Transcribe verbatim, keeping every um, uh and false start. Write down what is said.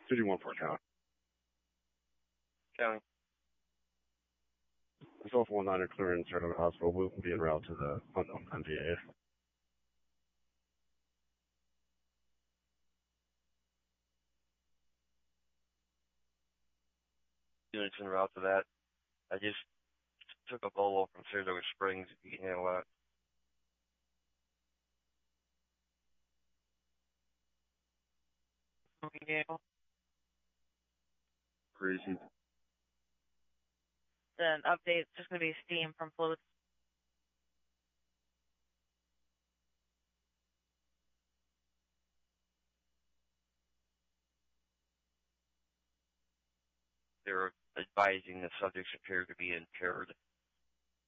fifty-one for County. County. Myself one nine are clearing Saratoga Hospital. We'll be en route to the unknown M V A. Units en route to that. I just took a Volvo from Saratoga Springs, if you can handle that. Crazy. Then update, it's just going to be steam from floats. They're advising the subjects appear to be impaired.